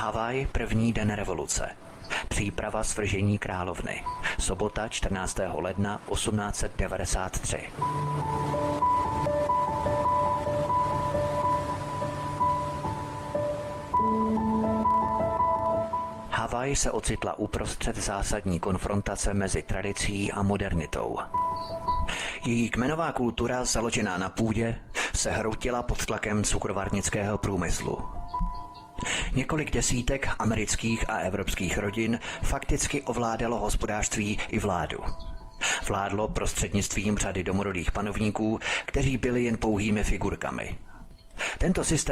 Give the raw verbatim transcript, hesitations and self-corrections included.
Havaj, první den revoluce. Příprava svržení královny. Sobota čtrnáctého ledna osmnáct set devadesát tři. Havaj se ocitla uprostřed zásadní konfrontace mezi tradicí a modernitou. Její kmenová kultura, založená na půdě, se hroutila pod tlakem cukrovarnického průmyslu. Několik desítek amerických a evropských rodin fakticky ovládalo hospodářství i vládu. Vládlo prostřednictvím řady domorodých panovníků, kteří byli jen pouhými figurkami. Tento systém